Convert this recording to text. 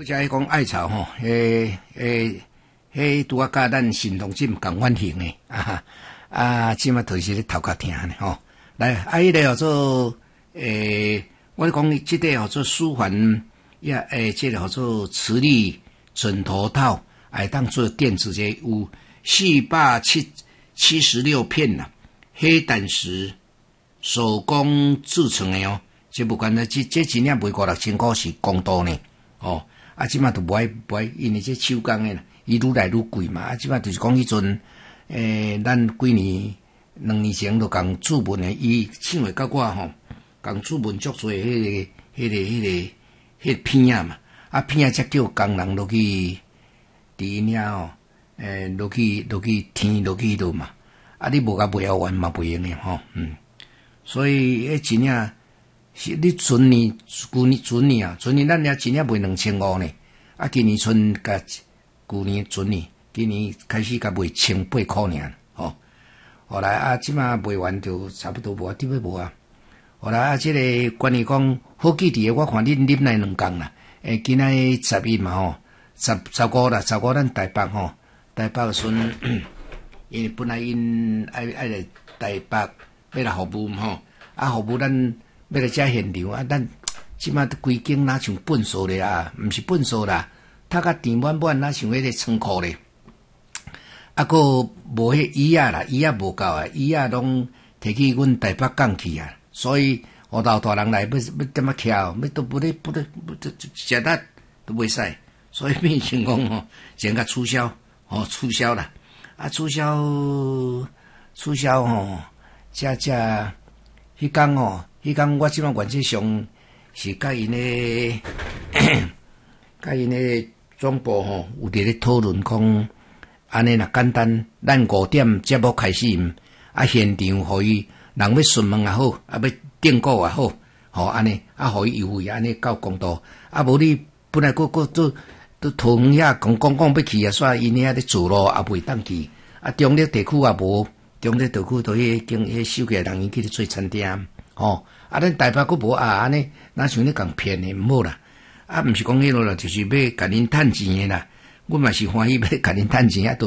拄则讲艾草吼，拄啊甲咱神农症共款型诶即马就是咧头壳疼咧吼。来，迄个叫做我讲即个叫做舒缓即个叫做磁力枕头套，当做垫子者有476片啦，黑胆石手工制成诶哦。这不管呢，这真正卖5,000-6,000块是公道呢，哦，即马都不爱，因为这手工诶啦，伊愈来愈贵嘛，即马就是讲迄阵，咱几年2年前就共注文诶，伊请来甲我吼，共注文足多迄个片啊嘛，片啊才叫工人落去伫因遐吼，落去天落去落嘛，你无甲卖完嘛袂用诶吼，所以迄真正。是你前年咱也真正卖2,500呢，今年剩甲旧年前年，今年开始甲卖1,800块尔，吼。后来即马卖完就差不多无滴要无啊。后来即个关于讲好记伫诶，我看恁啉来2工啦。今仔11嘛吼，15啦，15咱台北吼，台北孙，因为本来因爱来台北要来服务吼，服务咱。要来遮现场咱即马规间哪像粪扫咧毋是粪扫啦，他甲填满哪像迄个仓库咧，个无迄椅啦，椅无够椅拢摕去阮台北港去啊，所以学校大人来要点仔徛，要都不咧食得都袂使，所以变成讲吼，先甲促销啦，促销吼，遮迄工吼。迄工我即摆原则上是甲因诶总部吼有伫咧讨论讲，安尼若简单，咱5点节目开始，现场互伊人要询问也好，要订购也好，安尼互伊优惠安尼到公道，无你本来都讨论遐讲要去煞因遐咧做咯，袂当去，中立地区也无，中立地区都迄收起来人伊去咧做餐厅。咱台北佫无安尼，哪像咧共骗诶，毋好啦。毋是讲迄落啦，就是要甲恁趁钱诶啦。阮嘛是欢喜要甲恁趁钱